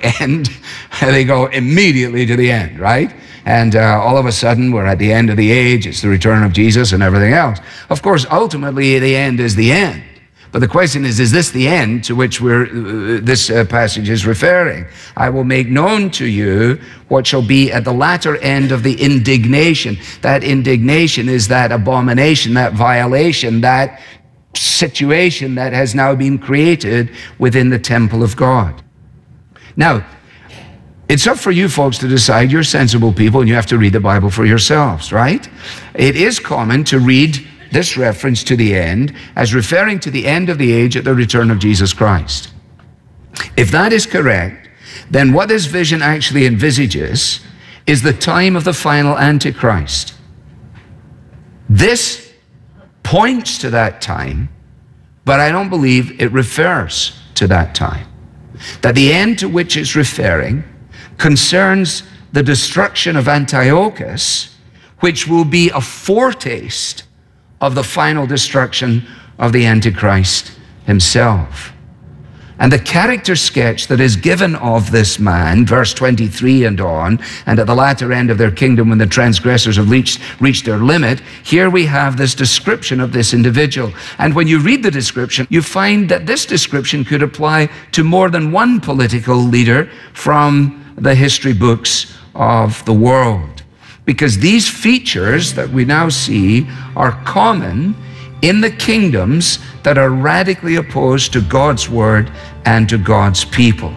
end, they go immediately to the end, right? And all of a sudden, we're at the end of the age. It's the return of Jesus and everything else. Of course, ultimately, the end is the end. But the question is this the end to which this passage is referring? I will make known to you what shall be at the latter end of the indignation. That indignation is that abomination, that violation, that situation that has now been created within the temple of God. Now, it's up for you folks to decide. You're sensible people and you have to read the Bible for yourselves, right? It is common to read this reference to the end as referring to the end of the age at the return of Jesus Christ. If that is correct, then what this vision actually envisages is the time of the final Antichrist. This points to that time, but I don't believe it refers to that time. That the end to which it's referring concerns the destruction of Antiochus, which will be a foretaste of the final destruction of the Antichrist himself. And the character sketch that is given of this man, verse 23 and on, and at the latter end of their kingdom when the transgressors have reached their limit, here we have this description of this individual. And when you read the description, you find that this description could apply to more than one political leader from the history books of the world. Because these features that we now see are common in the kingdoms that are radically opposed to God's word and to God's people.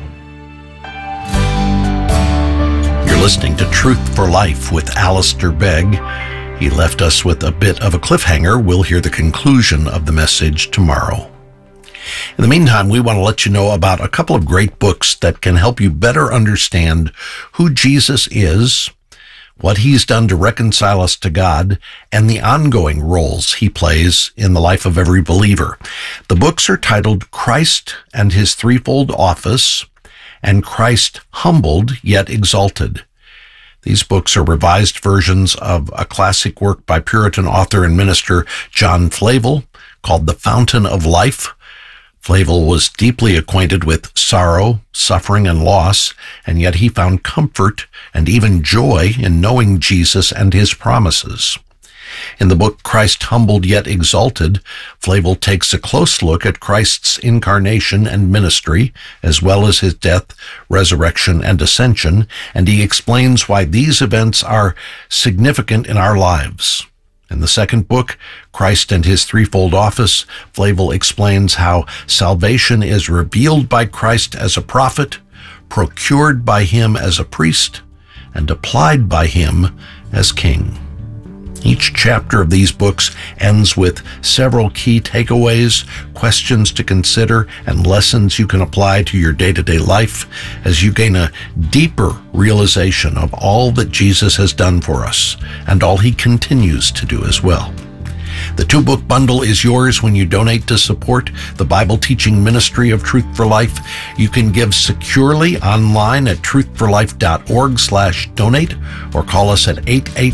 You're listening to Truth for Life with Alistair Begg. He left us with a bit of a cliffhanger. We'll hear the conclusion of the message tomorrow. In the meantime, we want to let you know about a couple of great books that can help you better understand who Jesus is, what he's done to reconcile us to God, and the ongoing roles he plays in the life of every believer. The books are titled Christ and His Threefold Office and Christ Humbled Yet Exalted. These books are revised versions of a classic work by Puritan author and minister John Flavel called The Fountain of Life. Flavel was deeply acquainted with sorrow, suffering, and loss, and yet he found comfort and even joy in knowing Jesus and his promises. In the book Christ Humbled Yet Exalted, Flavel takes a close look at Christ's incarnation and ministry, as well as his death, resurrection, and ascension, and he explains why these events are significant in our lives. In the second book, Christ and His Threefold Office, Flavel explains how salvation is revealed by Christ as a prophet, procured by him as a priest, and applied by him as king. Each chapter of these books ends with several key takeaways, questions to consider, and lessons you can apply to your day-to-day life as you gain a deeper realization of all that Jesus has done for us and all he continues to do as well. The two-book bundle is yours when you donate to support the Bible teaching ministry of Truth for Life. You can give securely online at truthforlife.org/donate or call us at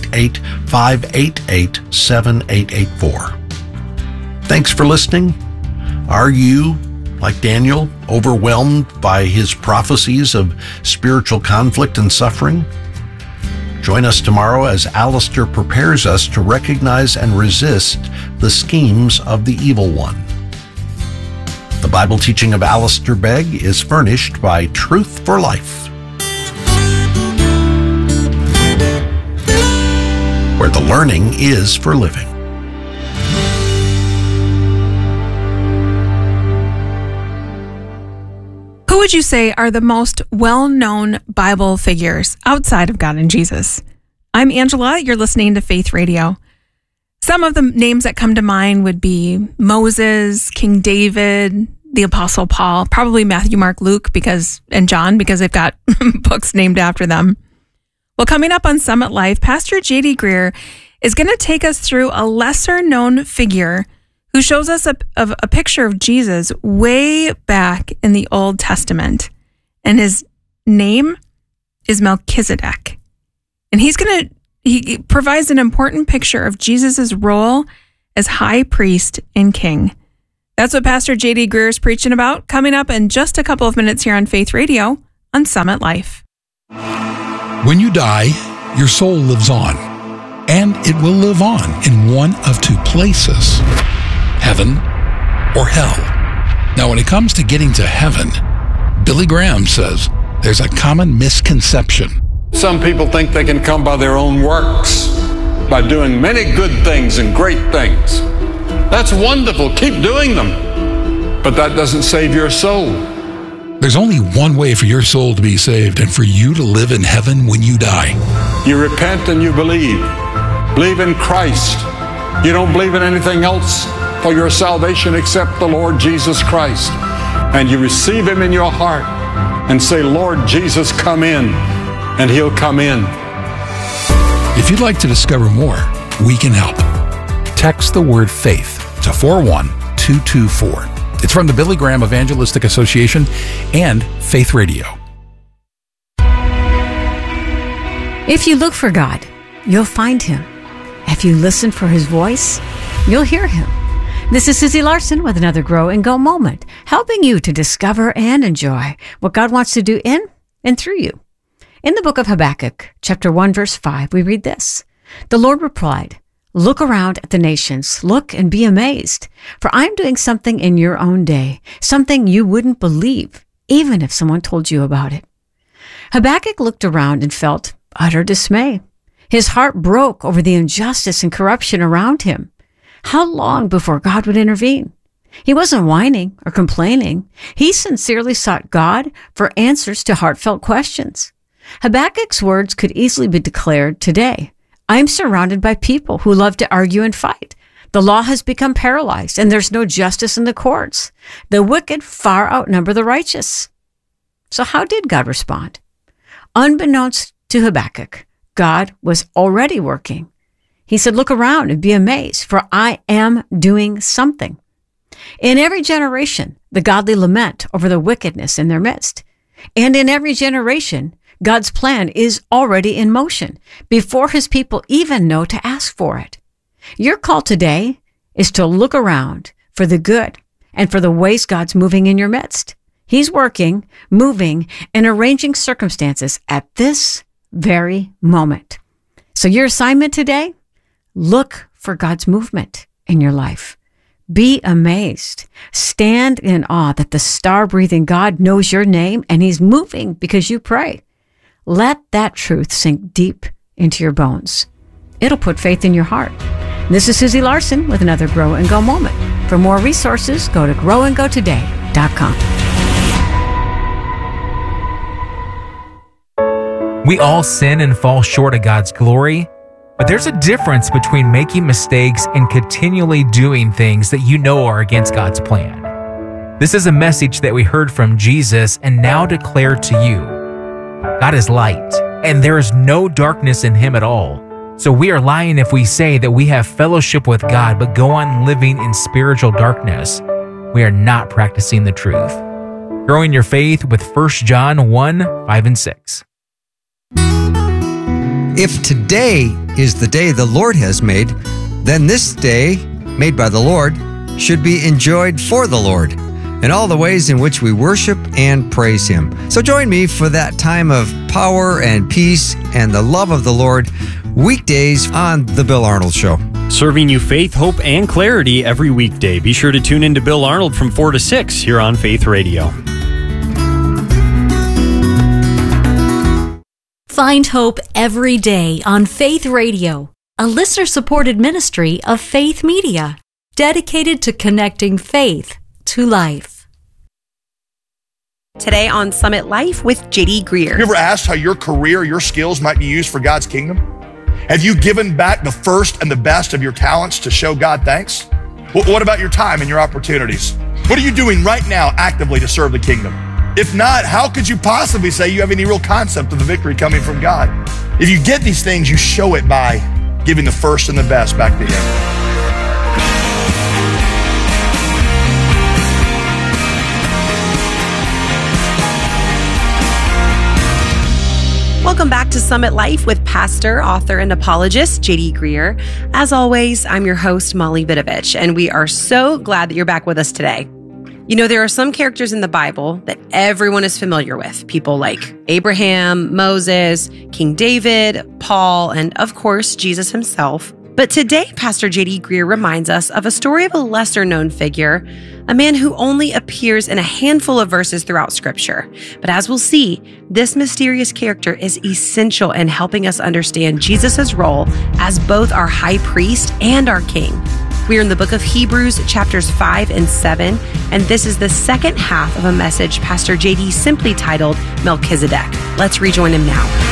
888-588-7884. Thanks for listening. Are you, like Daniel, overwhelmed by his prophecies of spiritual conflict and suffering? Join us tomorrow as Alistair prepares us to recognize and resist the schemes of the evil one. The Bible teaching of Alistair Begg is furnished by Truth for Life, where the learning is for living. Who would you say are the most well-known Bible figures outside of God and Jesus? I'm Angela. You're listening to Faith Radio. Some of the names that come to mind would be Moses, King David, the Apostle Paul, probably Matthew, Mark, Luke, and John, because they've got books named after them. Well, coming up on Summit Life, Pastor J.D. Greear is going to take us through a lesser-known figure who shows us a picture of Jesus way back in the Old Testament. And his name is Melchizedek. And he provides an important picture of Jesus' role as high priest and king. That's what Pastor J.D. Greear is preaching about, coming up in just a couple of minutes here on Faith Radio on Summit Life. When you die, your soul lives on, and it will live on in one of two places, heaven or hell. Now, when it comes to getting to heaven, Billy Graham says there's a common misconception. Some people think they can come by their own works, by doing many good things and great things. That's wonderful. Keep doing them. But that doesn't save your soul. There's only one way for your soul to be saved and for you to live in heaven when you die. You repent and you believe. Believe in Christ. You don't believe in anything else for your salvation except the Lord Jesus Christ. And you receive Him in your heart and say, Lord Jesus, come in. And He'll come in. If you'd like to discover more, we can help. Text the word faith to 41224. It's from the Billy Graham Evangelistic Association and Faith Radio. If you look for God, you'll find Him. If you listen for His voice, you'll hear Him. This is Susie Larson with another Grow and Go moment, helping you to discover and enjoy what God wants to do in and through you. In the book of Habakkuk, chapter 1, verse 5, we read this. The Lord replied, look around at the nations, look and be amazed, for I'm doing something in your own day, something you wouldn't believe, even if someone told you about it. Habakkuk looked around and felt utter dismay. His heart broke over the injustice and corruption around him. How long before God would intervene? He wasn't whining or complaining. He sincerely sought God for answers to heartfelt questions. Habakkuk's words could easily be declared today. I'm surrounded by people who love to argue and fight. The law has become paralyzed, and there's no justice in the courts. The wicked far outnumber the righteous. So how did God respond? Unbeknownst to Habakkuk, God was already working. He said, look around and be amazed, for I am doing something. In every generation, the godly lament over the wickedness in their midst. And in every generation, God's plan is already in motion before His people even know to ask for it. Your call today is to look around for the good and for the ways God's moving in your midst. He's working, moving, and arranging circumstances at this very moment. So your assignment today, look for God's movement in your life. Be amazed. Stand in awe that the star-breathing God knows your name and He's moving because you pray. Let that truth sink deep into your bones. It'll put faith in your heart. This is Susie Larson with another Grow and Go moment. For more resources, go to growandgotoday.com. We all sin and fall short of God's glory, but there's a difference between making mistakes and continually doing things that you know are against God's plan. This is a message that we heard from Jesus and now declare to you. God is light, and there is no darkness in Him at all. So we are lying if we say that we have fellowship with God but go on living in spiritual darkness. We are not practicing the truth. Growing your faith with 1 John 1, 5 and 6. If today is the day the Lord has made, then this day, made by the Lord, should be enjoyed for the Lord, in all the ways in which we worship and praise Him. So join me for that time of power and peace and the love of the Lord, weekdays on The Bill Arnold Show. Serving you faith, hope, and clarity every weekday. Be sure to tune in to Bill Arnold from 4 to 6 here on Faith Radio. Find hope every day on Faith Radio, a listener-supported ministry of Faith Media, dedicated to connecting faith to life. Today on Summit Life with JD Greer. Have you ever asked how your career, your skills might be used for God's kingdom? Have you given back the first and the best of your talents to show God thanks? What about your time and your opportunities? What are you doing right now actively to serve the kingdom? If not, how could you possibly say you have any real concept of the victory coming from God? If you get these things, you show it by giving the first and the best back to Him. Welcome back to Summit Life with pastor, author, and apologist JD Greer. As always, I'm your host, Molly Vidovich, and we are so glad that you're back with us today. You know, there are some characters in the Bible that everyone is familiar with. People like Abraham, Moses, King David, Paul, and of course, Jesus himself. But today, Pastor J.D. Greear reminds us of a story of a lesser-known figure, a man who only appears in a handful of verses throughout Scripture. But as we'll see, this mysterious character is essential in helping us understand Jesus' role as both our high priest and our king. We are in the book of Hebrews, chapters 5 and 7, and this is the second half of a message Pastor J.D. simply titled Melchizedek. Let's rejoin him now.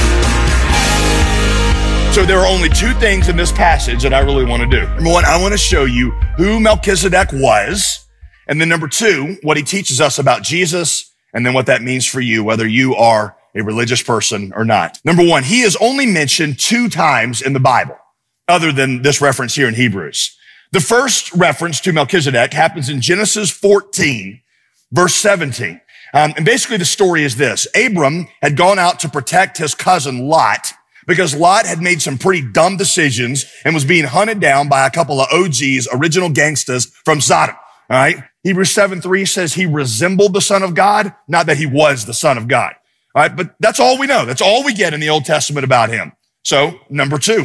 So there are only two things in this passage that I really want to do. Number one, I want to show you who Melchizedek was. And then number two, what he teaches us about Jesus, and then what that means for you, whether you are a religious person or not. Number one, he is only mentioned 2 times in the Bible, other than this reference here in Hebrews. The first reference to Melchizedek happens in Genesis 14, verse 17. And basically the story is this. Abram had gone out to protect his cousin Lot, because Lot had made some pretty dumb decisions and was being hunted down by a couple of OGs, original gangsters from Sodom. All right. Hebrews 7:3 says he resembled the Son of God, not that he was the Son of God. All right. But that's all we know. That's all we get in the Old Testament about him. So number two,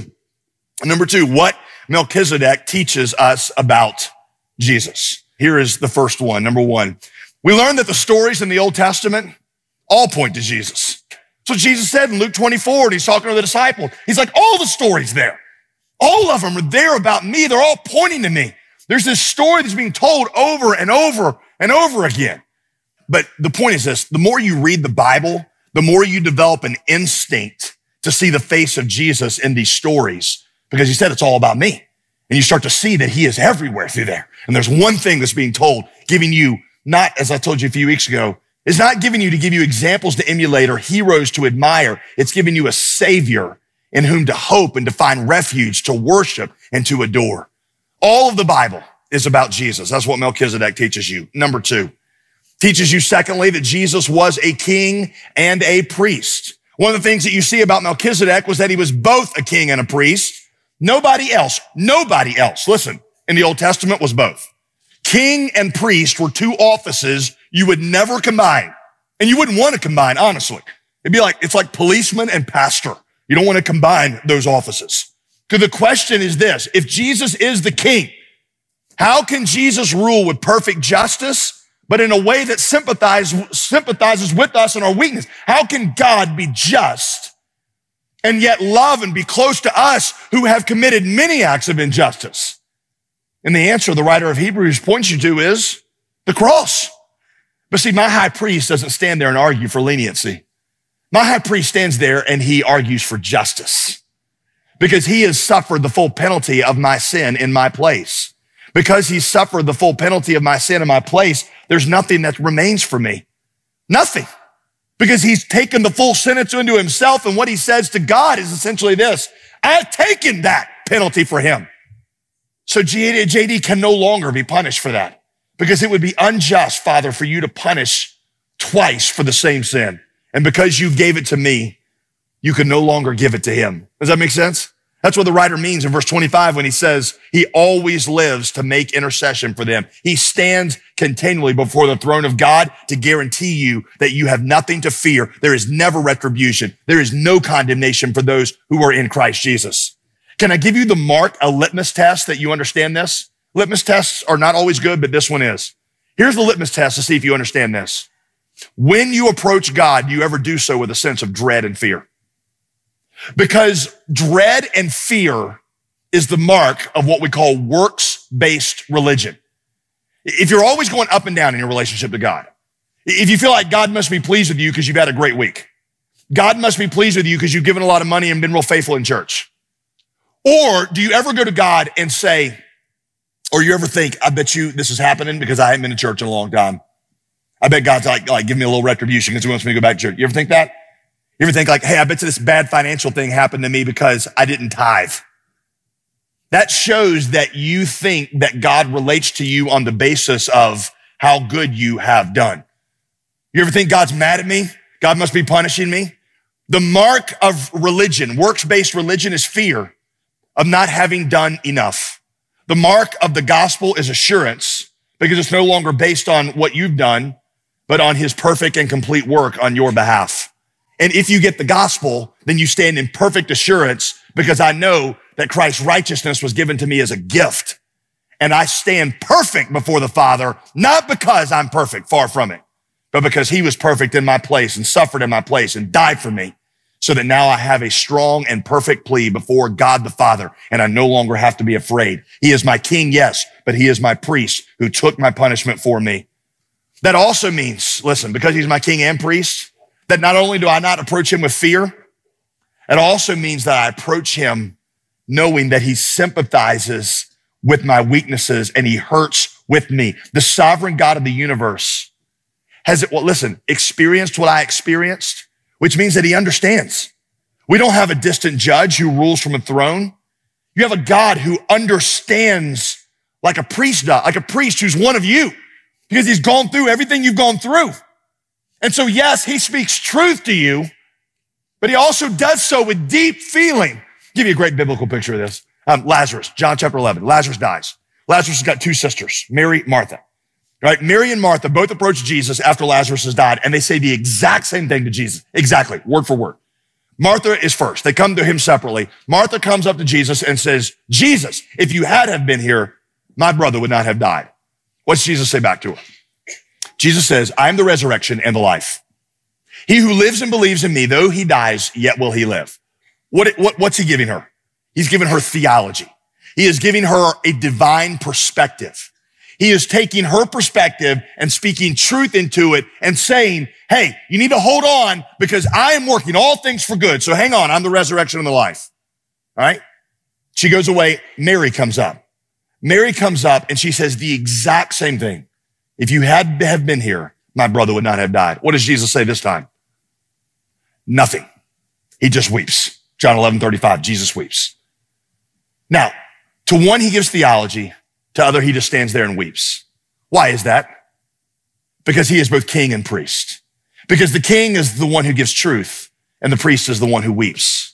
what Melchizedek teaches us about Jesus. Here is the first one. Number one, we learn that the stories in the Old Testament all point to Jesus. So Jesus said in Luke 24, and he's talking to the disciples, he's like, all the stories there, all of them are there about me. They're all pointing to me. There's this story that's being told over and over and over again. But the point is this, the more you read the Bible, the more you develop an instinct to see the face of Jesus in these stories, because he said it's all about me. And you start to see that he is everywhere through there. And there's one thing that's being told, giving you, not, as I told you a few weeks ago, it's not giving you to give you examples to emulate or heroes to admire. It's giving you a savior in whom to hope and to find refuge, to worship and to adore. All of the Bible is about Jesus. That's what Melchizedek teaches you. Number two, teaches you secondly that Jesus was a king and a priest. One of the things that you see about Melchizedek was that he was both a king and a priest. Nobody else, listen, in the Old Testament was both. King and priest were 2 offices you would never combine. And you wouldn't want to combine, honestly. It's like policeman and pastor. You don't want to combine those offices. So the question is this, if Jesus is the king, how can Jesus rule with perfect justice, but in a way that sympathizes with us in our weakness? How can God be just and yet love and be close to us who have committed many acts of injustice? And the answer the writer of Hebrews points you to is the cross. But see, my high priest doesn't stand there and argue for leniency. My high priest stands there and he argues for justice because he has suffered the full penalty of my sin in my place. Because he suffered the full penalty of my sin in my place, there's nothing that remains for me. Nothing. Because he's taken the full sentence into himself, and what he says to God is essentially this: I've taken that penalty for him. So JD can no longer be punished for that, because it would be unjust, Father, for you to punish twice for the same sin. And because you gave it to me, you can no longer give it to him. Does that make sense? That's what the writer means in verse 25 when he says he always lives to make intercession for them. He stands continually before the throne of God to guarantee you that you have nothing to fear. There is never retribution. There is no condemnation for those who are in Christ Jesus. Can I give you the mark, a litmus test that you understand this? Litmus tests are not always good, but this one is. Here's the litmus test to see if you understand this. When you approach God, do you ever do so with a sense of dread and fear? Because dread and fear is the mark of what we call works-based religion. If you're always going up and down in your relationship to God, if you feel like God must be pleased with you because you've had a great week, God must be pleased with you because you've given a lot of money and been real faithful in church. Or do you ever go to God and say, or you ever think, I bet you this is happening because I haven't been to church in a long time. I bet God's like give me a little retribution because he wants me to go back to church. You ever think that? You ever think like, hey, I bet you this bad financial thing happened to me because I didn't tithe. That shows that you think that God relates to you on the basis of how good you have done. You ever think God's mad at me? God must be punishing me? The mark of religion, works-based religion, is fear of not having done enough. The mark of the gospel is assurance because it's no longer based on what you've done, but on his perfect and complete work on your behalf. And if you get the gospel, then you stand in perfect assurance because I know that Christ's righteousness was given to me as a gift. And I stand perfect before the Father, not because I'm perfect, far from it, but because he was perfect in my place and suffered in my place and died for me so that now I have a strong and perfect plea before God the Father, and I no longer have to be afraid. He is my king, yes, but he is my priest who took my punishment for me. That also means, listen, because he's my king and priest, that not only do I not approach him with fear, it also means that I approach him knowing that he sympathizes with my weaknesses and he hurts with me. The sovereign God of the universe has, experienced what I experienced, which means that he understands. We don't have a distant judge who rules from a throne. You have a God who understands like a priest does, like a priest who's one of you, because he's gone through everything you've gone through. And so, yes, he speaks truth to you, but he also does so with deep feeling. I'll give you a great biblical picture of this. Lazarus, John chapter 11. Lazarus dies. Lazarus has got two sisters, Mary, Martha. Right? Mary and Martha both approach Jesus after Lazarus has died, and they say the exact same thing to Jesus. Exactly, word for word. Martha is first. They come to him separately. Martha comes up to Jesus and says, Jesus, if you had have been here, my brother would not have died. What's Jesus say back to her? Jesus says, I am the resurrection and the life. He who lives and believes in me, though he dies, yet will he live. What's he giving her? He's giving her theology. He is giving her a divine perspective. He is taking her perspective and speaking truth into it and saying, hey, you need to hold on because I am working all things for good. So hang on. I'm the resurrection and the life. All right. She goes away. Mary comes up. Mary comes up and she says the exact same thing. If you had have been here, my brother would not have died. What does Jesus say this time? Nothing. He just weeps. John 11:35, Jesus weeps. Now, to one, he gives theology. To other, he just stands there and weeps. Why is that? Because he is both king and priest. Because the king is the one who gives truth and the priest is the one who weeps.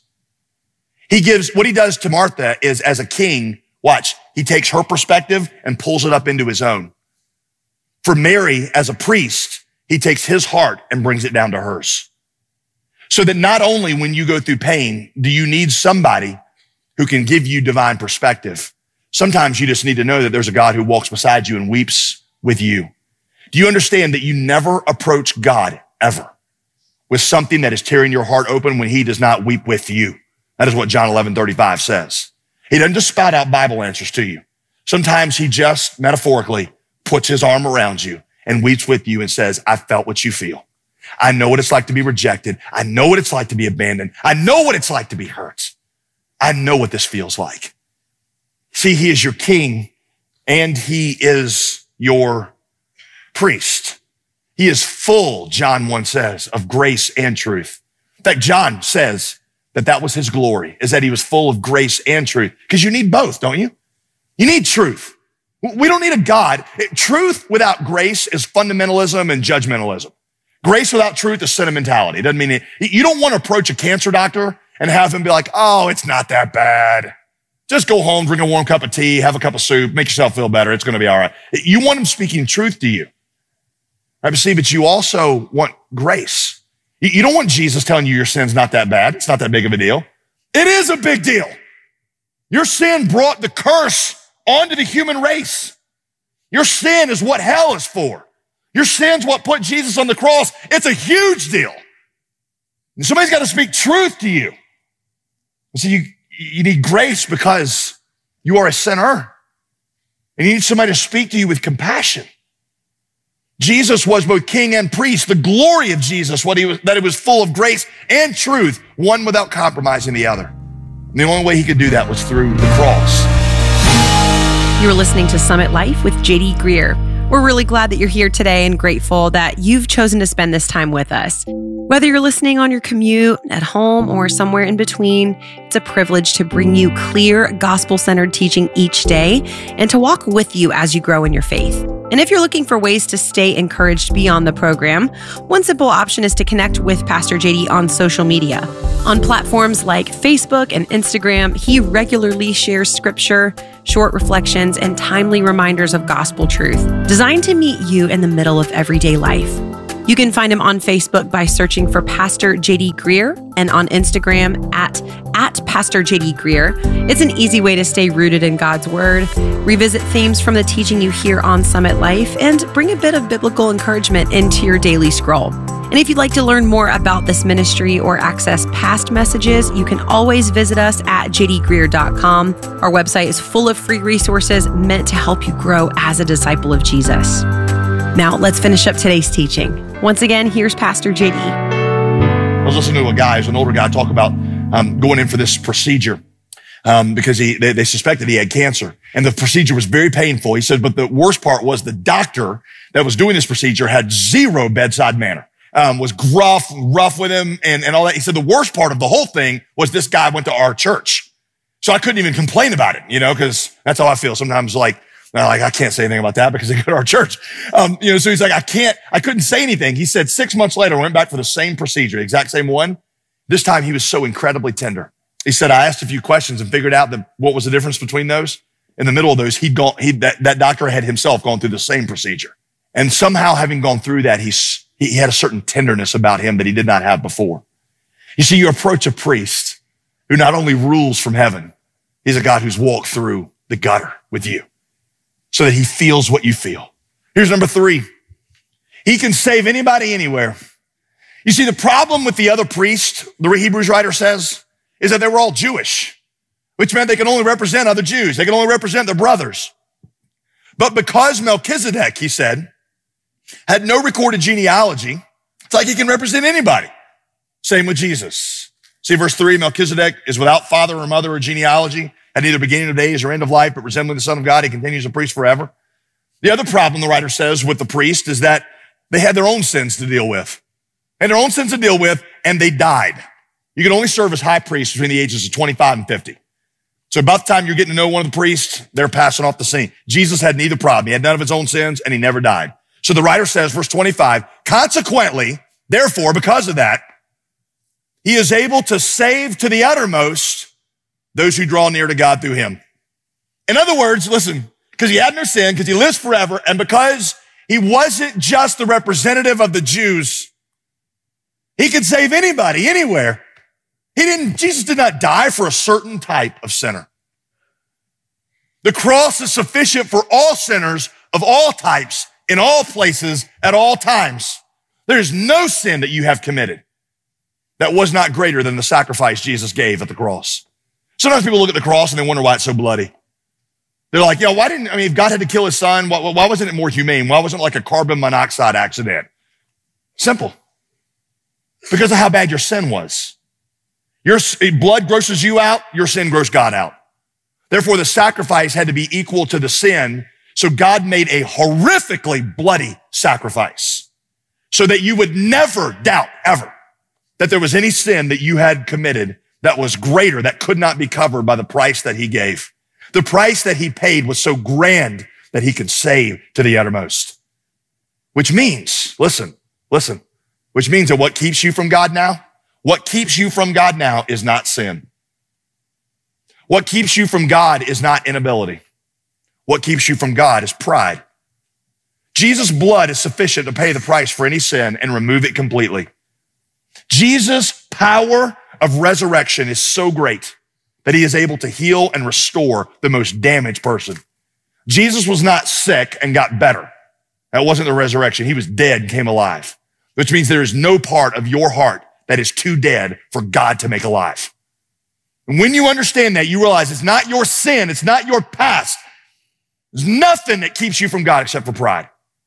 What he does to Martha is as a king, watch, he takes her perspective and pulls it up into his own. For Mary, as a priest, he takes his heart and brings it down to hers. So that not only when you go through pain, do you need somebody who can give you divine perspective. Sometimes you just need to know that there's a God who walks beside you and weeps with you. Do you understand that you never approach God ever with something that is tearing your heart open when he does not weep with you? That is what John 11:35 says. He doesn't just spout out Bible answers to you. Sometimes he just metaphorically puts his arm around you and weeps with you and says, I felt what you feel. I know what it's like to be rejected. I know what it's like to be abandoned. I know what it's like to be hurt. I know what this feels like. See, he is your king and he is your priest. He is full, John 1 says, of grace and truth. In fact, John says that was his glory, is that he was full of grace and truth. Because you need both, don't you? You need truth. We don't need a God. Truth without grace is fundamentalism and judgmentalism. Grace without truth is sentimentality. It doesn't mean it. You don't want to approach a cancer doctor and have him be like, oh, it's not that bad. Just go home, drink a warm cup of tea, have a cup of soup, make yourself feel better. It's going to be all right. You want him speaking truth to you. Right, but you also want grace. You don't want Jesus telling you your sin's not that bad. It's not that big of a deal. It is a big deal. Your sin brought the curse onto the human race. Your sin is what hell is for. Your sin's what put Jesus on the cross. It's a huge deal. And somebody's got to speak truth to you. So you need grace because you are a sinner. And you need somebody to speak to you with compassion. Jesus was both king and priest. The glory of Jesus, that it was full of grace and truth, one without compromising the other. And the only way he could do that was through the cross. You're listening to Summit Life with JD Greear. We're really glad that you're here today and grateful that you've chosen to spend this time with us. Whether you're listening on your commute, at home, or somewhere in between, it's a privilege to bring you clear, gospel-centered teaching each day and to walk with you as you grow in your faith. And if you're looking for ways to stay encouraged beyond the program, one simple option is to connect with Pastor JD on social media. On platforms like Facebook and Instagram, he regularly shares scripture, short reflections, and timely reminders of gospel truth, designed to meet you in the middle of everyday life. You can find him on Facebook by searching for Pastor JD Greer and on Instagram at Pastor JD Greer. It's an easy way to stay rooted in God's Word, revisit themes from the teaching you hear on Summit Life, and bring a bit of biblical encouragement into your daily scroll. And if you'd like to learn more about this ministry or access past messages, you can always visit us at jdgreer.com. Our website is full of free resources meant to help you grow as a disciple of Jesus. Now, let's finish up today's teaching. Once again, here's Pastor JD. I was listening to a guy, an older guy, talk about going in for this procedure because they suspected he had cancer. And the procedure was very painful. He said, but the worst part was the doctor that was doing this procedure had zero bedside manner, was rough with him and all that. He said the worst part of the whole thing was this guy went to our church. So I couldn't even complain about it, because that's how I feel sometimes. I can't say anything about that because they go to our church. So he's like, I couldn't say anything. He said 6 months later, I went back for the same procedure, exact same one. This time he was so incredibly tender. He said, I asked a few questions and figured out that what was the difference between those. In the middle of those, that doctor had himself gone through the same procedure. And somehow having gone through that, he had a certain tenderness about him that he did not have before. You see, you approach a priest who not only rules from heaven, he's a God who's walked through the gutter with you, so that he feels what you feel. Here's number 3. He can save anybody anywhere. You see, the problem with the other priests, the Hebrews writer says, is that they were all Jewish, which meant they could only represent other Jews. They could only represent their brothers. But because Melchizedek, he said, had no recorded genealogy, it's like he can represent anybody. Same with Jesus. See verse 3, Melchizedek is without father or mother or genealogy, had neither beginning of days or end of life, but resembling the Son of God, he continues a priest forever. The other problem, the writer says, with the priest is that they had their own sins to deal with. And they died. You can only serve as high priest between the ages of 25 and 50. So about the time you're getting to know one of the priests, they're passing off the scene. Jesus had neither problem. He had none of his own sins, and he never died. So the writer says, verse 25, consequently, therefore, because of that, he is able to save to the uttermost those who draw near to God through him. In other words, listen, because he had no sin, because he lives forever, and because he wasn't just the representative of the Jews, he could save anybody, anywhere. Jesus did not die for a certain type of sinner. The cross is sufficient for all sinners of all types, in all places, at all times. There's no sin that you have committed that was not greater than the sacrifice Jesus gave at the cross. Sometimes people look at the cross and they wonder why it's so bloody. They're like, if God had to kill his son, why wasn't it more humane? Why wasn't it like a carbon monoxide accident? Simple. Because of how bad your sin was. Your blood grosses you out, your sin grossed God out. Therefore, the sacrifice had to be equal to the sin. So God made a horrifically bloody sacrifice so that you would never doubt ever that there was any sin that you had committed that was greater, that could not be covered by the price that he gave. The price that he paid was so grand that he could save to the uttermost. Which means, listen, which means that what keeps you from God now? What keeps you from God now is not sin. What keeps you from God is not inability. What keeps you from God is pride. Jesus' blood is sufficient to pay the price for any sin and remove it completely. Jesus' power of resurrection is so great that he is able to heal and restore the most damaged person. Jesus was not sick and got better. That wasn't the resurrection. He was dead and came alive, which means there is no part of your heart that is too dead for God to make alive. And when you understand that, you realize it's not your sin. It's not your past. There's nothing that keeps you from God except for pride.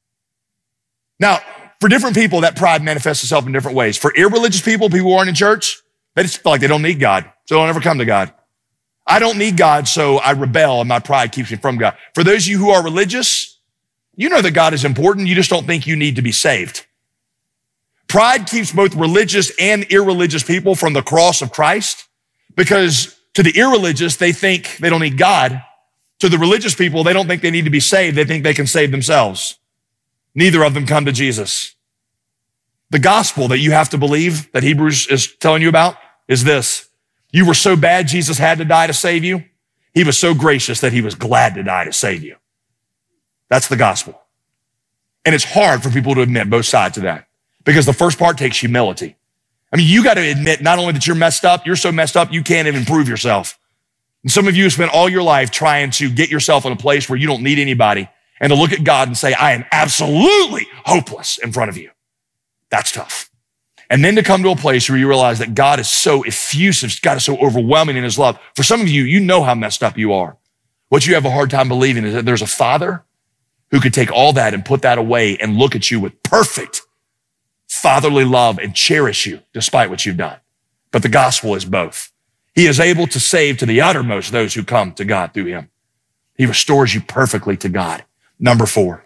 Now, for different people, that pride manifests itself in different ways. For irreligious people who aren't in church, they just feel like they don't need God, so they'll never come to God. I don't need God, so I rebel, and my pride keeps me from God. For those of you who are religious, you know that God is important. You just don't think you need to be saved. Pride keeps both religious and irreligious people from the cross of Christ, because to the irreligious, they think they don't need God. To the religious people, they don't think they need to be saved. They think they can save themselves. Neither of them come to Jesus. The gospel that you have to believe that Hebrews is telling you about is this. You were so bad Jesus had to die to save you. He was so gracious that he was glad to die to save you. That's the gospel. And it's hard for people to admit both sides of that because the first part takes humility. I mean, you got to admit not only that you're messed up, you're so messed up you can't even prove yourself. And some of you have spent all your life trying to get yourself in a place where you don't need anybody and to look at God and say, I am absolutely hopeless in front of you. That's tough. And then to come to a place where you realize that God is so effusive, God is so overwhelming in his love. For some of you, you know how messed up you are. What you have a hard time believing is that there's a Father who could take all that and put that away and look at you with perfect fatherly love and cherish you despite what you've done. But the gospel is both. He is able to save to the uttermost those who come to God through him. He restores you perfectly to God. Number 4,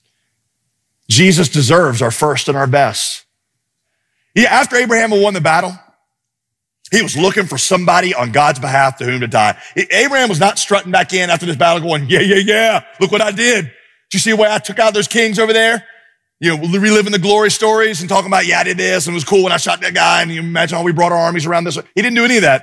Jesus deserves our first and our best. Yeah, after Abraham had won the battle, he was looking for somebody on God's behalf to whom to die. Abraham was not strutting back in after this battle going, yeah, look what I did. Did you see the way I took out those kings over there? You know, reliving the glory stories and talking about, I did this and it was cool when I shot that guy and you imagine how we brought our armies around this way. He didn't do any of that.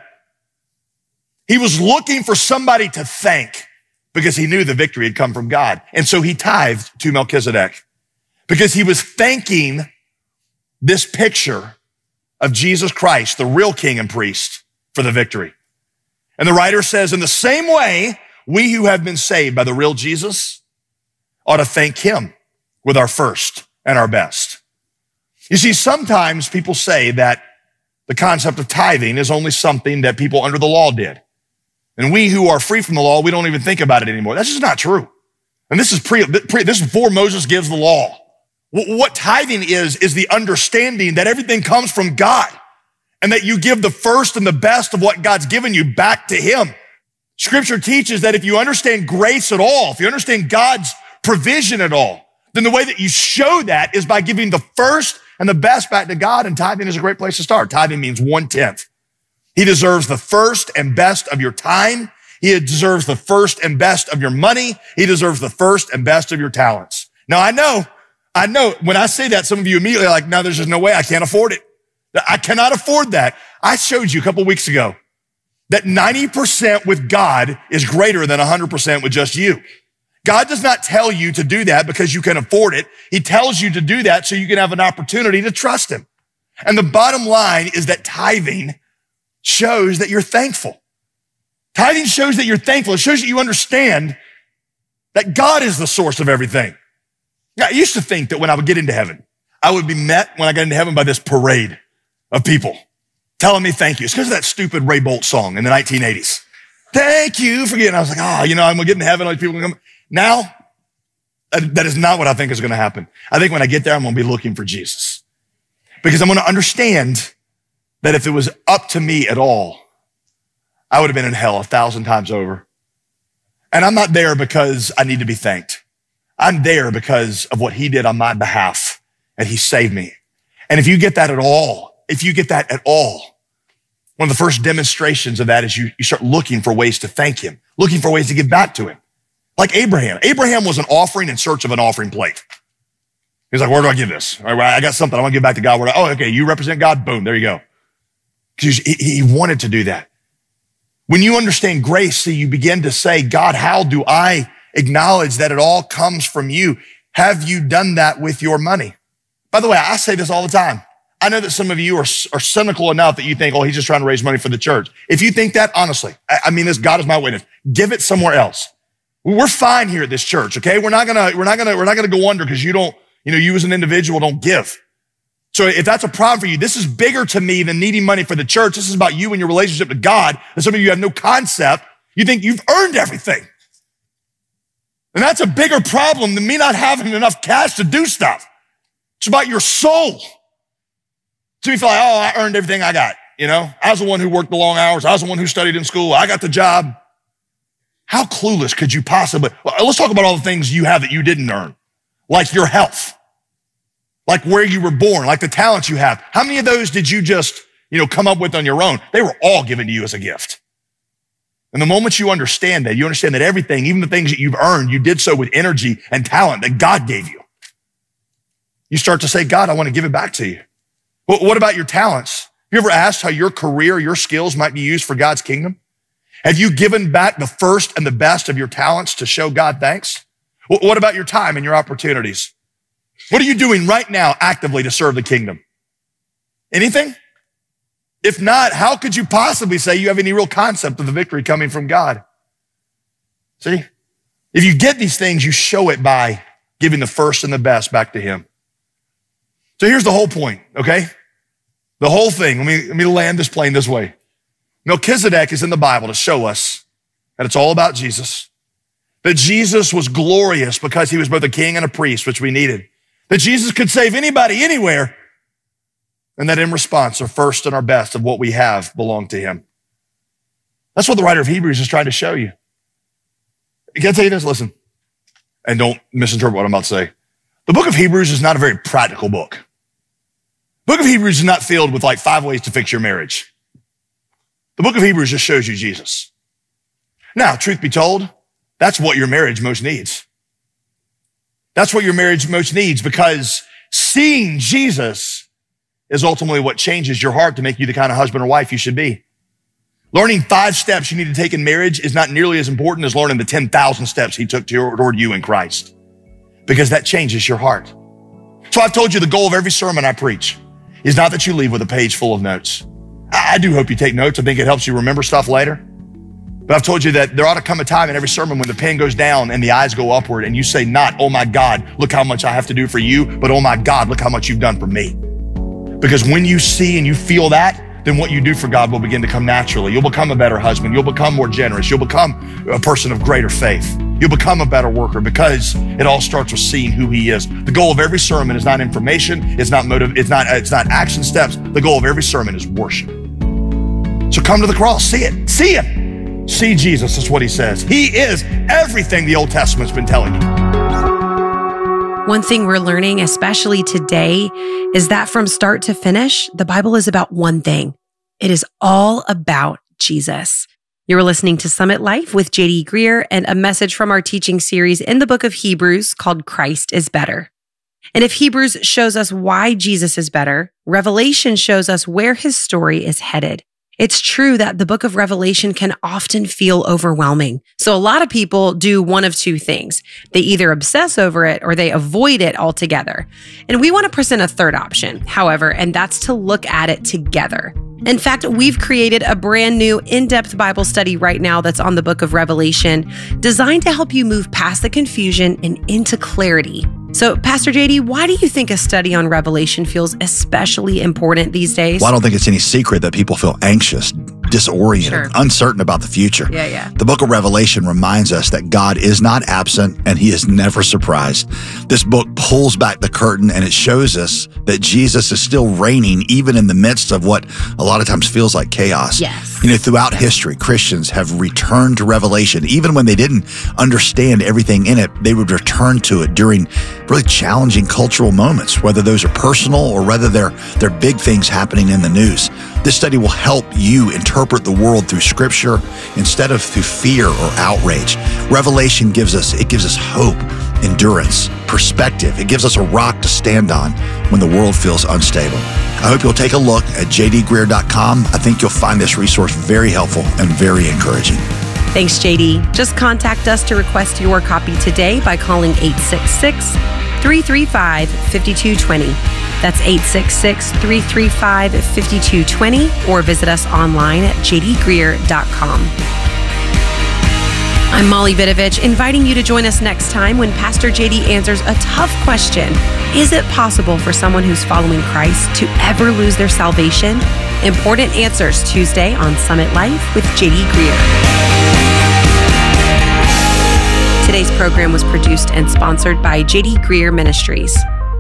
He was looking for somebody to thank because he knew the victory had come from God. And so he tithed to Melchizedek because he was thanking this picture of Jesus Christ, the real king and priest, for the victory. And the writer says, in the same way, we who have been saved by the real Jesus ought to thank him with our first and our best. You see, sometimes people say that the concept of tithing is only something that people under the law did. And we who are free from the law, we don't even think about it anymore. That's just not true. And this is this is before Moses gives the law. What tithing is the understanding that everything comes from God and that you give the first and the best of what God's given you back to him. Scripture teaches that if you understand grace at all, if you understand God's provision at all, then the way that you show that is by giving the first and the best back to God, and tithing is a great place to start. Tithing means 1/10. He deserves the first and best of your time. He deserves the first and best of your money. He deserves the first and best of your talents. Now, I know when I say that, some of you immediately are like, no, there's just no way. I can't afford it. I cannot afford that. I showed you a couple of weeks ago that 90% with God is greater than 100% with just you. God does not tell you to do that because you can afford it. He tells you to do that so you can have an opportunity to trust him. And the bottom line is that tithing shows that you're thankful. Tithing shows that you're thankful. It shows that you understand that God is the source of everything. Now, I used to think that when I would get into heaven, I would be met when I got into heaven by this parade of people telling me thank you. It's because of that stupid Ray Boltz song in the 1980s. Thank you for getting. I was like, I'm going to get into heaven. All these people are going to come. Now, that is not what I think is going to happen. I think when I get there, I'm going to be looking for Jesus because I'm going to understand that if it was up to me at all, I would have been in hell 1,000 times over. And I'm not there because I need to be thanked. I'm there because of what he did on my behalf, and he saved me. And if you get that at all, one of the first demonstrations of that is you start looking for ways to thank him, looking for ways to give back to him. Like Abraham. Abraham was an offering in search of an offering plate. He's like, where do I give this? All right, I got something I want to give back to God. Okay, you represent God. Boom, there you go. Because he wanted to do that. When you understand grace, see, you begin to say, God, how do I acknowledge that it all comes from you? Have you done that with your money? By the way, I say this all the time. I know that some of you are cynical enough that you think, he's just trying to raise money for the church. If you think that, honestly, I mean this, God is my witness. Give it somewhere else. We're fine here at this church, okay? We're not gonna go under because you as an individual don't give. So if that's a problem for you, this is bigger to me than needing money for the church. This is about you and your relationship to God. And some of you have no concept. You think you've earned everything. And that's a bigger problem than me not having enough cash to do stuff. It's about your soul. So you feel like, I earned everything I got. I was the one who worked the long hours. I was the one who studied in school. I got the job. How clueless could you possibly? Let's talk about all the things you have that you didn't earn, like your health, like where you were born, like the talents you have. How many of those did you just, come up with on your own? They were all given to you as a gift. And the moment you understand that everything, even the things that you've earned, you did so with energy and talent that God gave you. You start to say, God, I want to give it back to you. Well, what about your talents? Have you ever asked how your career, your skills might be used for God's kingdom? Have you given back the first and the best of your talents to show God thanks? Well, what about your time and your opportunities? What are you doing right now actively to serve the kingdom? Anything? If not, how could you possibly say you have any real concept of the victory coming from God? See, if you get these things, you show it by giving the first and the best back to him. So here's the whole point, okay? The whole thing, let me land this plane this way. Melchizedek is in the Bible to show us that it's all about Jesus. That Jesus was glorious because he was both a king and a priest, which we needed. That Jesus could save anybody, anywhere. And that in response, our first and our best of what we have belong to him. That's what the writer of Hebrews is trying to show you. Can I tell you this? Listen, and don't misinterpret what I'm about to say. The book of Hebrews is not a very practical book. The book of Hebrews is not filled with like 5 ways to fix your marriage. The book of Hebrews just shows you Jesus. Now, truth be told, that's what your marriage most needs. That's what your marriage most needs, because seeing Jesus is ultimately what changes your heart to make you the kind of husband or wife you should be. Learning 5 steps you need to take in marriage is not nearly as important as learning the 10,000 steps he took toward you in Christ, because that changes your heart. So I've told you the goal of every sermon I preach is not that you leave with a page full of notes. I do hope you take notes. I think it helps you remember stuff later. But I've told you that there ought to come a time in every sermon when the pen goes down and the eyes go upward and you say not, oh my God, look how much I have to do for you, but oh my God, look how much you've done for me. Because when you see and you feel that, then what you do for God will begin to come naturally. You'll become a better husband. You'll become more generous. You'll become a person of greater faith. You'll become a better worker, because it all starts with seeing who he is. The goal of every sermon is not information. It's not it's not action steps. The goal of every sermon is worship. So come to the cross. See it. See it. See Jesus is what he says. He is everything the Old Testament's been telling you. One thing we're learning, especially today, is that from start to finish, the Bible is about one thing. It is all about Jesus. You're listening to Summit Life with J.D. Greear and a message from our teaching series in the book of Hebrews called Christ is Better. And if Hebrews shows us why Jesus is better, Revelation shows us where his story is headed. It's true that the book of Revelation can often feel overwhelming. So a lot of people do one of 2 things. They either obsess over it or they avoid it altogether. And we want to present a third option, however, and that's to look at it together. In fact, we've created a brand new in-depth Bible study right now that's on the book of Revelation, designed to help you move past the confusion and into clarity. So, Pastor JD, why do you think a study on Revelation feels especially important these days? Well, I don't think it's any secret that people feel anxious, disoriented, uncertain about the future. Yeah. The book of Revelation reminds us that God is not absent and he is never surprised. This book pulls back the curtain and it shows us that Jesus is still reigning even in the midst of what a lot of times feels like chaos. Yes. You know, throughout history, Christians have returned to Revelation. Even when they didn't understand everything in it, they would return to it during really challenging cultural moments, whether those are personal or whether they're big things happening in the news. This study will help you interpret the world through Scripture instead of through fear or outrage. Revelation gives us hope, endurance, perspective. It gives us a rock to stand on when the world feels unstable. I hope you'll take a look at jdgreear.com. I think you'll find this resource very helpful and very encouraging. Thanks, JD. Just contact us to request your copy today by calling 866-335-5220. That's 866-335-5220, or visit us online at jdgreear.com. I'm Molly Vidovich, inviting you to join us next time when Pastor JD answers a tough question. Is it possible for someone who's following Christ to ever lose their salvation? Important Answers, Tuesday on Summit Life with JD Greear. Today's program was produced and sponsored by JD Greear Ministries.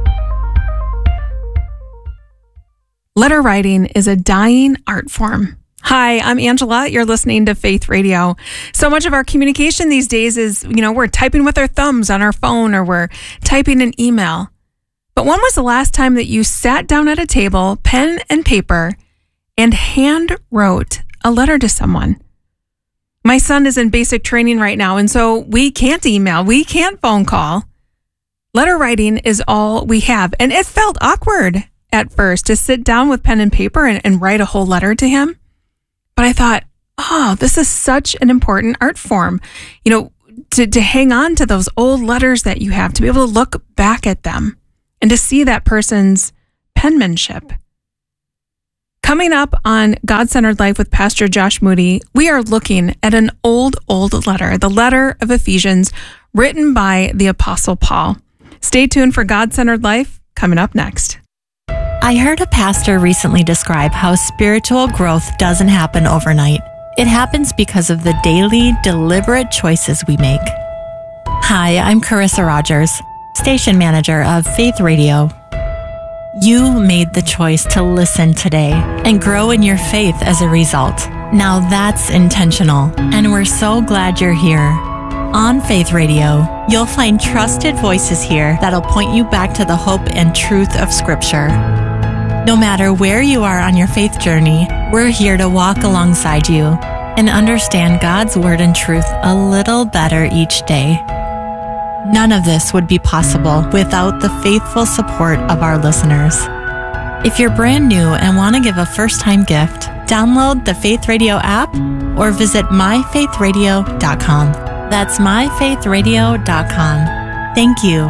Letter writing is a dying art form. Hi, I'm Angela. You're listening to Faith Radio. So much of our communication these days is, we're typing with our thumbs on our phone or we're typing an email. But when was the last time that you sat down at a table, pen and paper, and hand wrote a letter to someone? My son is in basic training right now, and so we can't email, we can't phone call. Letter writing is all we have. And it felt awkward at first to sit down with pen and paper and write a whole letter to him. But I thought, oh, this is such an important art form. You know, to hang on to those old letters that you have, to be able to look back at them and to see that person's penmanship. Coming up on God-Centered Life with Pastor Josh Moody, we are looking at an old letter, the letter of Ephesians, written by the Apostle Paul. Stay tuned for God-Centered Life, coming up next. I heard a pastor recently describe how spiritual growth doesn't happen overnight. It happens because of the daily, deliberate choices we make. Hi, I'm Carissa Rogers, station manager of Faith Radio. You made the choice to listen today and grow in your faith as a result. Now that's intentional, and we're so glad you're here. On Faith Radio, you'll find trusted voices here that'll point you back to the hope and truth of Scripture. No matter where you are on your faith journey, we're here to walk alongside you and understand God's Word and truth a little better each day. None of this would be possible without the faithful support of our listeners. If you're brand new and want to give a first-time gift, download the Faith Radio app or visit myfaithradio.com. That's myfaithradio.com. Thank you.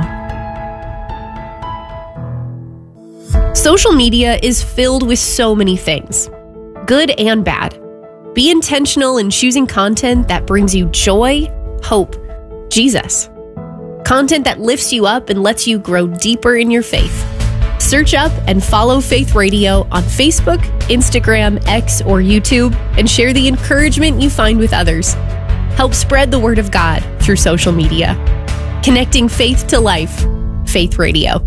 Social media is filled with so many things, good and bad. Be intentional in choosing content that brings you joy, hope, Jesus. Content that lifts you up and lets you grow deeper in your faith. Search up and follow Faith Radio on Facebook, Instagram, X, or YouTube, and share the encouragement you find with others. Help spread the word of God through social media. Connecting faith to life. Faith Radio.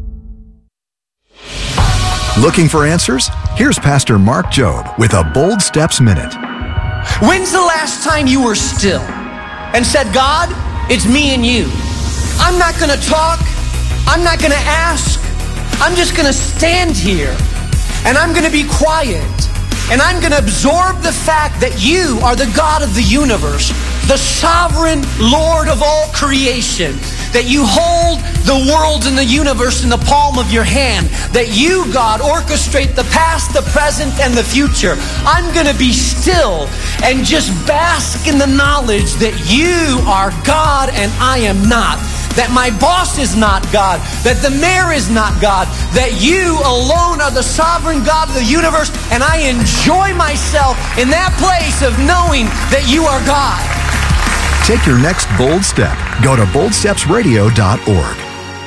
Looking for answers? Here's Pastor Mark Jobe with a Bold Steps Minute. When's the last time you were still and said, God, it's me and you? I'm not going to talk. I'm not going to ask. I'm just going to stand here and I'm going to be quiet and I'm going to absorb the fact that you are the God of the universe, the sovereign Lord of all creation, that you hold the world and the universe in the palm of your hand, that you, God, orchestrate the past, the present, and the future. I'm going to be still and just bask in the knowledge that you are God and I am not. That my boss is not God, that the mayor is not God, that you alone are the sovereign God of the universe, and I enjoy myself in that place of knowing that you are God. Take your next bold step. Go to boldstepsradio.org.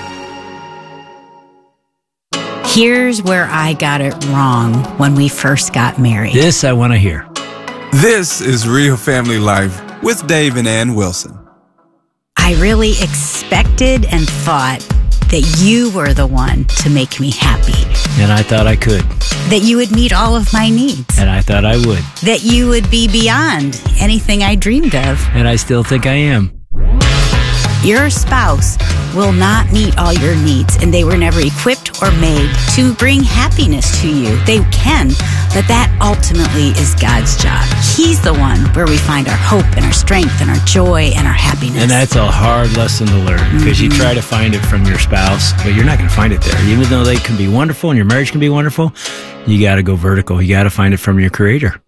Here's where I got it wrong when we first got married. This I want to hear. This is Real Family Life with Dave and Ann Wilson. I really expected and thought that you were the one to make me happy. And I thought I could. That you would meet all of my needs. And I thought I would. That you would be beyond anything I dreamed of. And I still think I am. Your spouse will not meet all your needs, and they were never equipped or made to bring happiness to you. They can, but that ultimately is God's job. He's the one where we find our hope and our strength and our joy and our happiness. And that's a hard lesson to learn, because you try to find it from your spouse, but you're not going to find it there. Even though they can be wonderful and your marriage can be wonderful, you got to go vertical. You got to find it from your Creator.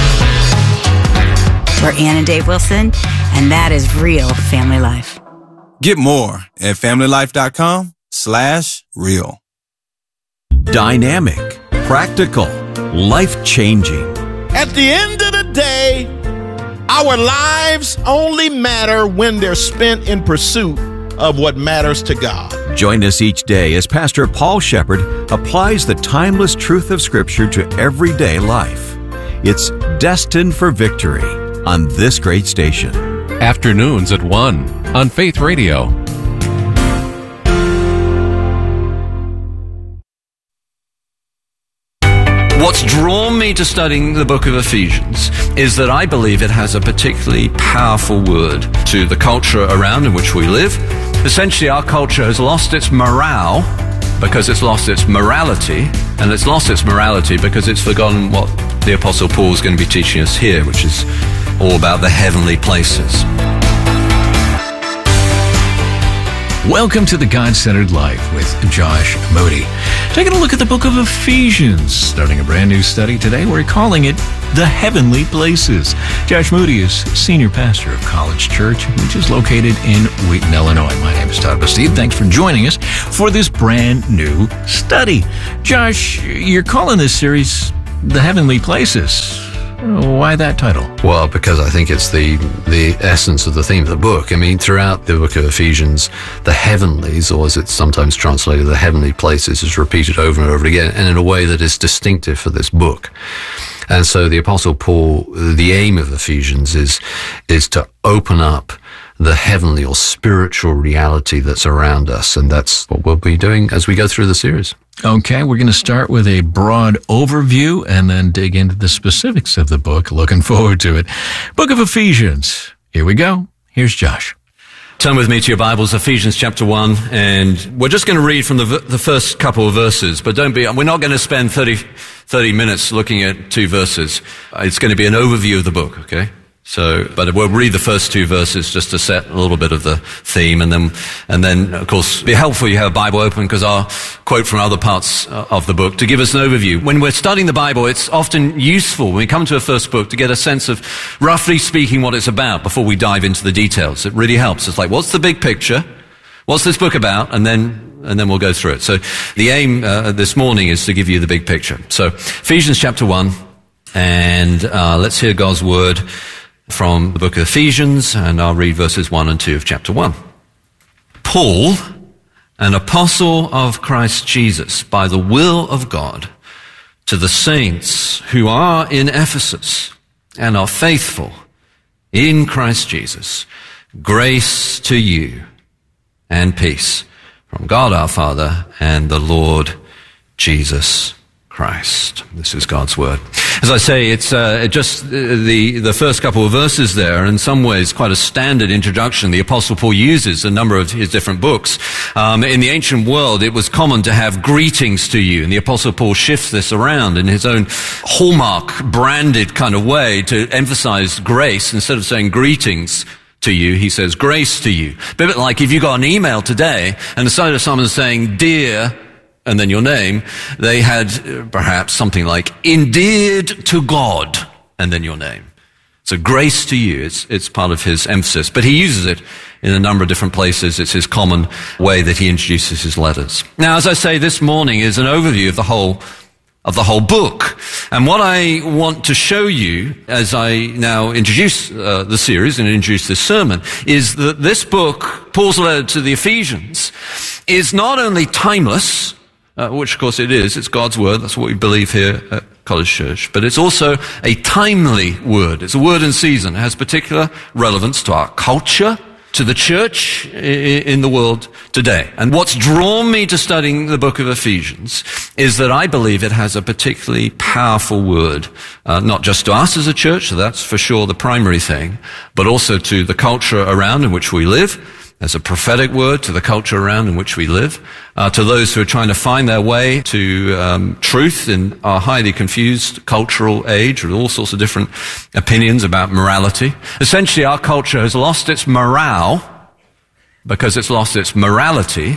We're Ann and Dave Wilson, and that is Real Family Life. Get more at familylife.com/real. Dynamic, practical, life-changing. At the end of the day, our lives only matter when they're spent in pursuit of what matters to God. Join us each day as Pastor Paul Shepherd applies the timeless truth of Scripture to everyday life. It's Destined for Victory on this great station. Afternoons at 1 on Faith Radio. What's drawn me to studying the book of Ephesians is that I believe it has a particularly powerful word to the culture around in which we live. Essentially, our culture has lost its morale because it's lost its morality, and it's lost its morality because it's forgotten what the Apostle Paul is going to be teaching us here, which is all about the heavenly places. Welcome to the God-Centered Life with Josh Moody. Taking a look at the book of Ephesians, starting a brand new study today. We're calling it The Heavenly Places. Josh Moody is senior pastor of College Church, which is located in Wheaton, Illinois. My name is Todd Bastide. Thanks for joining us for this brand new study. Josh, you're calling this series The Heavenly Places. Why that title? Well, because I think it's the essence of the theme of the book. I mean, throughout the book of Ephesians, the heavenlies, or as it's sometimes translated, the heavenly places, is repeated over and over again, and in a way that is distinctive for this book. And so the Apostle Paul, the aim of Ephesians is to open up the heavenly or spiritual reality that's around us. And that's what we'll be doing as we go through the series. Okay, we're going to start with a broad overview and then dig into the specifics of the book. Looking forward to it. Book of Ephesians. Here we go. Here's Josh. Turn with me to your Bibles, Ephesians chapter 1, and we're just going to read from the first couple of verses, but we're not going to spend 30 minutes looking at two verses. It's going to be an overview of the book, okay? But we'll read the first two verses just to set a little bit of the theme, and then, of course, it'd be helpful you have a Bible open because I'll quote from other parts of the book to give us an overview. When we're studying the Bible, it's often useful when we come to a first book to get a sense of, roughly speaking, what it's about before we dive into the details. It really helps. It's like, what's the big picture? What's this book about? And then we'll go through it. So the aim this morning is to give you the big picture. So Ephesians chapter 1, and let's hear God's word from the book of Ephesians, and I'll read verses 1 and 2 of chapter 1. Paul, an apostle of Christ Jesus, by the will of God, to the saints who are in Ephesus and are faithful in Christ Jesus, grace to you and peace from God our Father and the Lord Jesus Christ. This is God's word. As I say, it's just the first couple of verses there, in some ways quite a standard introduction the Apostle Paul uses a number of his different books. In the ancient world, it was common to have greetings to you, and the Apostle Paul shifts this around in his own hallmark branded kind of way to emphasize grace. Instead of saying greetings to you, he says grace to you. A bit like if you got an email today, and instead of someone saying dear and then your name, they had perhaps something like endeared to God and then your name. So grace to you, it's part of his emphasis, but he uses it in a number of different places. It's his common way that he introduces his letters. Now, as I say, this morning is an overview of the whole book. And what I want to show you as I now introduce the series and introduce this sermon is that this book, Paul's letter to the Ephesians, is not only timeless, which of course it is, it's God's word, that's what we believe here at College Church, but it's also a timely word. It's a word in season. It has particular relevance to our culture, to the church in the world today. And what's drawn me to studying the book of Ephesians is that I believe it has a particularly powerful word, not just to us as a church, so that's for sure the primary thing, but also to the culture around in which we live. There's a prophetic word to the culture around in which we live, to those who are trying to find their way to truth in our highly confused cultural age with all sorts of different opinions about morality. Essentially, our culture has lost its morale because it's lost its morality,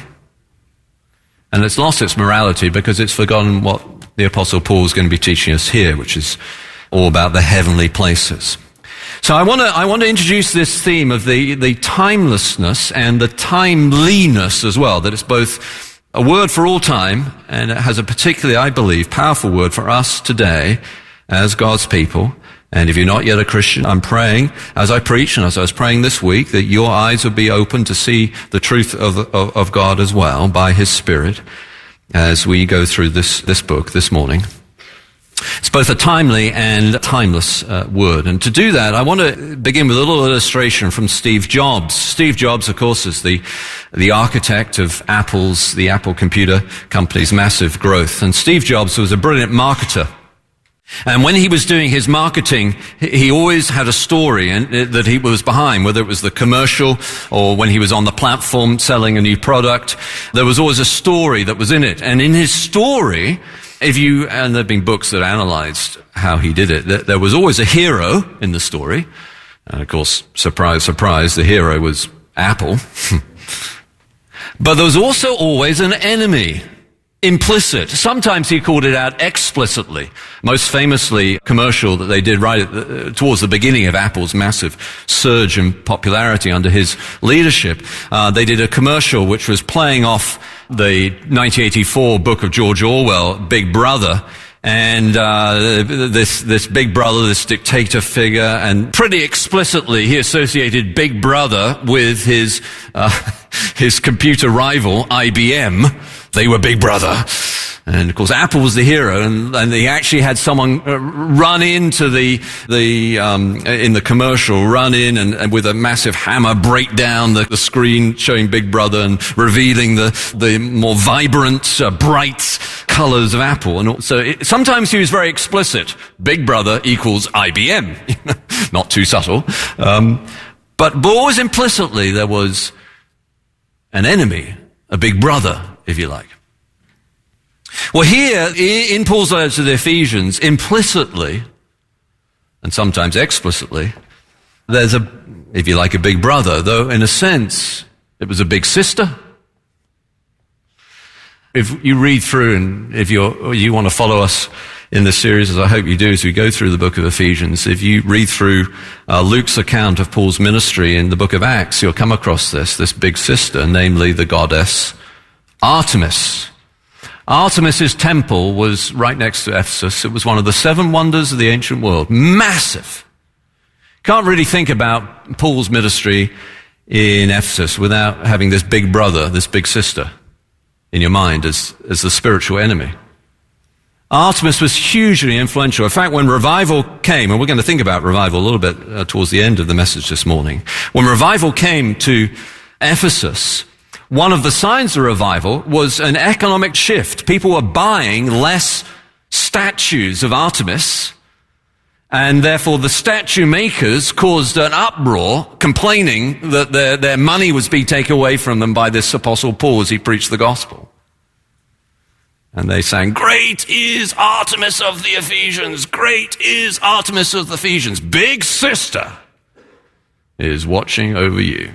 and it's lost its morality because it's forgotten what the Apostle Paul is going to be teaching us here, which is all about the heavenly places. So I want to introduce this theme of the timelessness and the timeliness as well, that it's both a word for all time, and it has a particularly, I believe, powerful word for us today as God's people. And if you're not yet a Christian, I'm praying as I preach and as I was praying this week that your eyes would be open to see the truth of God as well by His Spirit as we go through this book this morning. It's both a timely and timeless word. And to do that, I want to begin with a little illustration from Steve Jobs. Steve Jobs, of course, is the architect of the Apple computer company's massive growth. And Steve Jobs was a brilliant marketer. And when he was doing his marketing, he always had a story that he was behind, whether it was the commercial or when he was on the platform selling a new product. There was always a story that was in it. And in his story, and there have been books that analyzed how he did it, there was always a hero in the story, And of course, surprise, surprise, the hero was Apple. But there was also always an enemy, implicit. Sometimes he called it out explicitly. Most famously, a commercial that they did right towards the beginning of Apple's massive surge in popularity under his leadership. They did a commercial which was playing off the 1984 book of George Orwell, Big Brother. And this Big Brother, this dictator figure, and pretty explicitly he associated Big Brother with his computer rival, IBM. They were Big Brother. And of course, Apple was the hero, and they actually had someone run into in the commercial, run in and with a massive hammer break down the screen showing Big Brother and revealing the more vibrant, bright colors of Apple. And so sometimes he was very explicit. Big Brother equals IBM. Not too subtle. But always implicitly there was an enemy, a big brother, if you like. Well, here, in Paul's letter to the Ephesians, implicitly, and sometimes explicitly, there's if you like, a big brother, though in a sense, it was a big sister. If you read through, and if you want to follow us in this series, as I hope you do, as we go through the book of Ephesians, if you read through Luke's account of Paul's ministry in the book of Acts, you'll come across this big sister, namely the goddess Artemis. Artemis's temple was right next to Ephesus. It was one of the 7 wonders of the ancient world. Massive. Can't really think about Paul's ministry in Ephesus without having this big brother, this big sister in your mind as the spiritual enemy. Artemis was hugely influential. In fact, when revival came, and we're going to think about revival a little bit towards the end of the message this morning, when revival came to Ephesus, one of the signs of revival was an economic shift. People were buying less statues of Artemis, and therefore the statue makers caused an uproar, complaining that their money was being taken away from them by this Apostle Paul as he preached the gospel. And they sang, "Great is Artemis of the Ephesians! Great is Artemis of the Ephesians! Big sister is watching over you."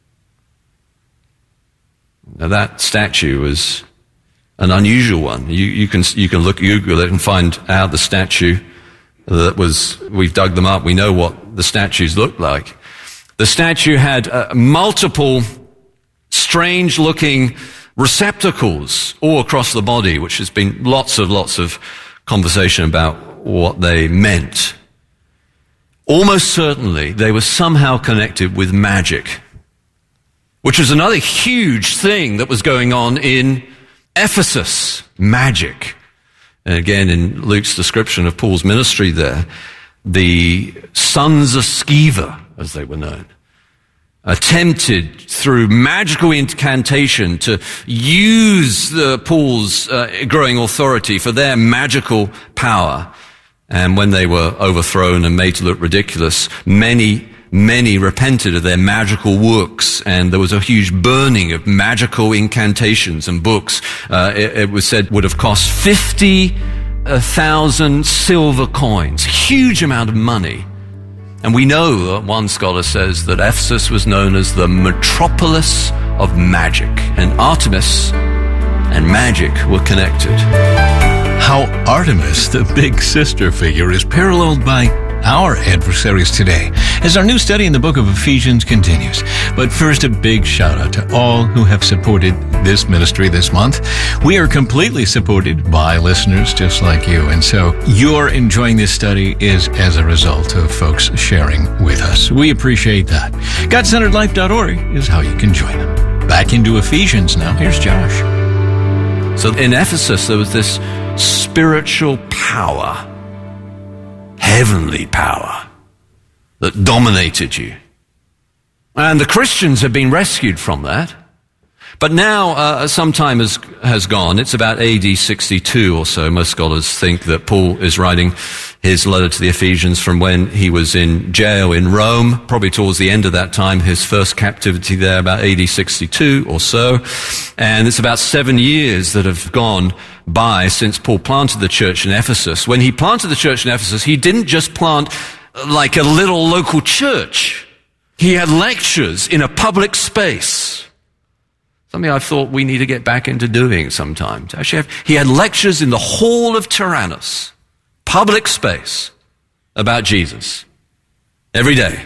Now that statue was an unusual one. You can Google it and find out the statue that was. We've dug them up. We know what the statues looked like. The statue had multiple strange-looking receptacles all across the body, which has been lots of conversation about what they meant. Almost certainly, they were somehow connected with magic, which was another huge thing that was going on in Ephesus. Magic. And again, in Luke's description of Paul's ministry there, the sons of Sceva, as they were known, attempted through magical incantation to use Paul's growing authority for their magical power. And when they were overthrown and made to look ridiculous, many repented of their magical works, and there was a huge burning of magical incantations and books. It was said would have cost 50,000 silver coins, huge amount of money. And we know that one scholar says that Ephesus was known as the metropolis of magic, and Artemis and magic were connected. How Artemis, the big sister figure, is paralleled by our adversaries today as our new study in the book of Ephesians continues. But first, a big shout out to all who have supported this ministry this month. We are completely supported by listeners just like you, and so your enjoying this study is as a result of folks sharing with us. We appreciate that. GodCenteredLife.org is how you can join them. Back into Ephesians now. Here's Josh. So in Ephesus, there was this spiritual power, heavenly power, that dominated you. And the Christians have been rescued from that. But now some time has gone. It's about AD 62 or so. Most scholars think that Paul is writing his letter to the Ephesians from when he was in jail in Rome, probably towards the end of that time, his first captivity there, about AD 62 or so. And it's about 7 years that have gone by since Paul planted the church in Ephesus. When he planted the church in Ephesus, he didn't just plant like a little local church. He had lectures in a public space. Something I thought we need to get back into doing sometime. He had lectures in the Hall of Tyrannus, public space, about Jesus every day.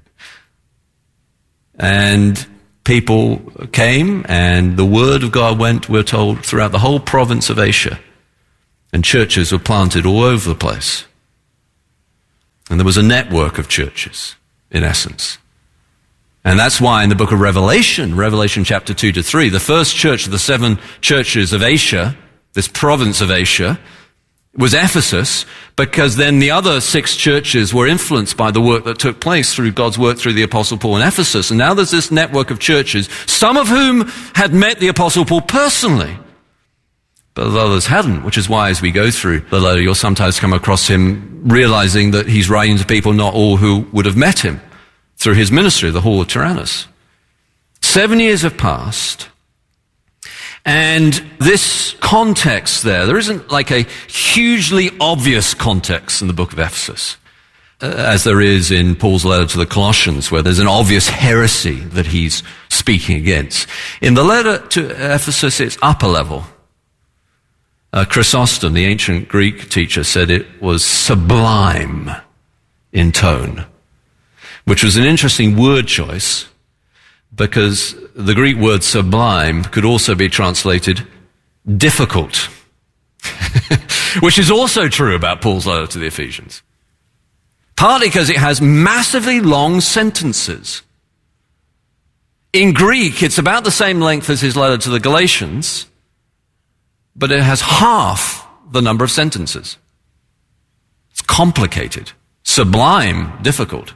And people came, and the word of God went, we're told, throughout the whole province of Asia. And churches were planted all over the place. And there was a network of churches, in essence. And that's why in the book of Revelation chapter 2 to 3, the first church of the 7 churches of Asia, this province of Asia, was Ephesus, because then the other 6 churches were influenced by the work that took place through God's work through the Apostle Paul in Ephesus. And now there's this network of churches, some of whom had met the Apostle Paul personally, but others hadn't, which is why as we go through the letter, you'll sometimes come across him realizing that he's writing to people not all who would have met him through his ministry, the Hall of Tyrannus. 7 years have passed, and this context there isn't like a hugely obvious context in the book of Ephesus, as there is in Paul's letter to the Colossians, where there's an obvious heresy that he's speaking against. In the letter to Ephesus, it's upper level. Chrysostom, the ancient Greek teacher, said it was sublime in tone, which was an interesting word choice because the Greek word sublime could also be translated difficult, which is also true about Paul's letter to the Ephesians. Partly because it has massively long sentences. In Greek, it's about the same length as his letter to the Galatians, but it has half the number of sentences. It's complicated, sublime, difficult.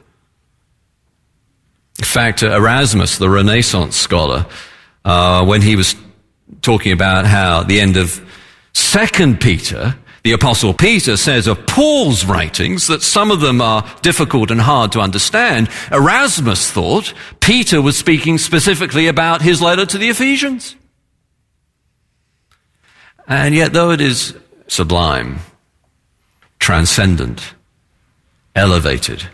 In fact, Erasmus, the Renaissance scholar, when he was talking about how at the end of 2 Peter, the Apostle Peter says of Paul's writings that some of them are difficult and hard to understand, Erasmus thought Peter was speaking specifically about his letter to the Ephesians. And yet, though it is sublime, transcendent, elevated,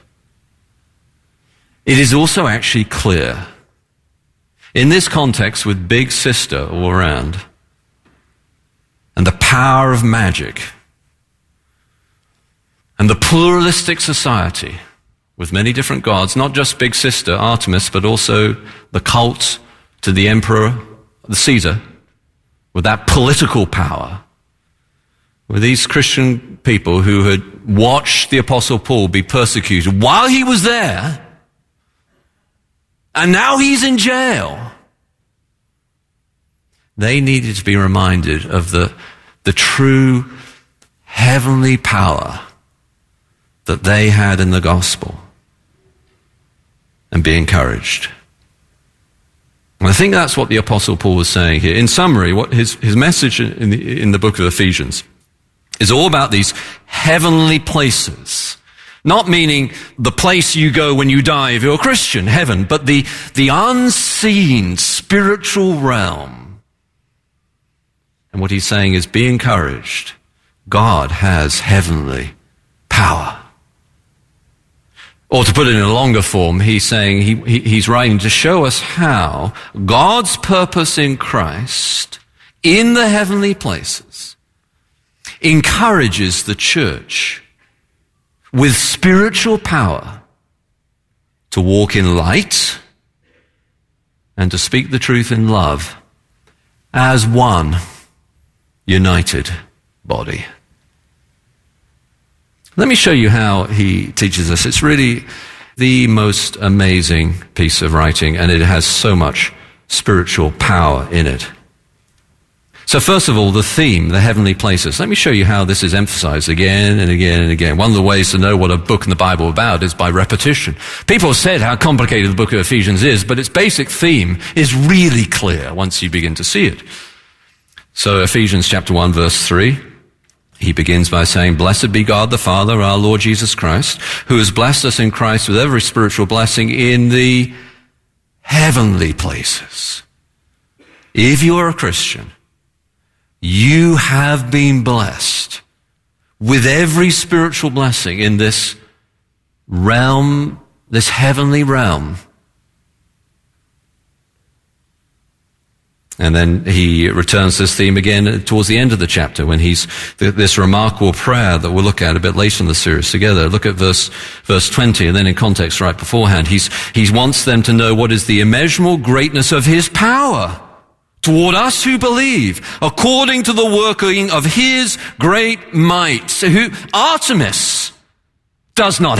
it is also actually clear. In this context, with Big Sister all around, and the power of magic, and the pluralistic society with many different gods, not just Big Sister, Artemis, but also the cult to the emperor, the Caesar, with that political power, with these Christian people who had watched the Apostle Paul be persecuted while he was there, and now he's in jail. They needed to be reminded of the true heavenly power that they had in the gospel and be encouraged. And I think that's what the Apostle Paul was saying here. In summary, what his message in the book of Ephesians is all about these heavenly places. Not meaning the place you go when you die if you're a Christian, heaven, but the unseen spiritual realm. And what he's saying is, be encouraged. God has heavenly power. Or to put it in a longer form, he's saying, he's writing to show us how God's purpose in Christ, in the heavenly places, encourages the church with spiritual power to walk in light and to speak the truth in love as one united body. Let me show you how he teaches us. It's really the most amazing piece of writing, and it has so much spiritual power in it. So first of all, the theme, the heavenly places. Let me show you how this is emphasized again and again and again. One of the ways to know what a book in the Bible is about is by repetition. People have said how complicated the book of Ephesians is, but its basic theme is really clear once you begin to see it. So Ephesians chapter 1, verse 3. He begins by saying, "Blessed be God the Father, our Lord Jesus Christ, who has blessed us in Christ with every spiritual blessing in the heavenly places." If you are a Christian, you have been blessed with every spiritual blessing in this realm, this heavenly realm. And then he returns this theme again towards the end of the chapter when he's this remarkable prayer that we'll look at a bit later in the series together. Look at verse 20, and then in context right beforehand. He wants them to know what is the immeasurable greatness of his power toward us who believe, according to the working of his great might. So Artemis does not